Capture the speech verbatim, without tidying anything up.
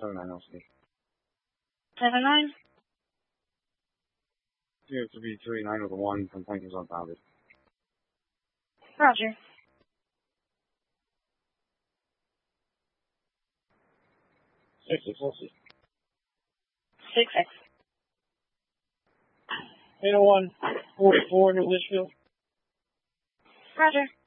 seven nine L C. Seven nine. Zero three three nine with a one. Complaint is unfounded. Roger. Six six L C. Six X. eight oh one, forty-four, New Litchfield. Roger.